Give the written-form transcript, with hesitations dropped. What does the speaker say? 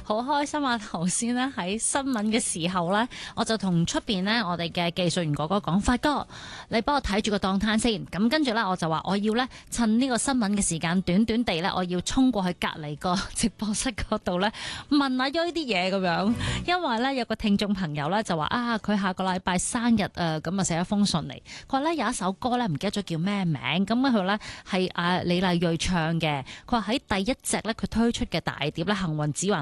好開心啊！頭先咧喺新聞嘅時候咧，我就同出邊咧我哋嘅技術員哥哥講：發哥，你幫我睇住個檔攤先。咁跟住咧，我就話我要咧趁呢個新聞嘅時間，短短地咧，我要衝過去隔離個直播室嗰度咧，問下咗呢啲嘢咁樣。因為咧有個聽眾朋友咧就話啊，佢下個禮拜生日啊，咁啊寫一封信嚟。佢話咧有一首歌咧唔記得咗叫咩名，咁佢咧係李麗蕊唱嘅。佢話喺第一隻咧佢推出嘅大碟咧《幸運指環》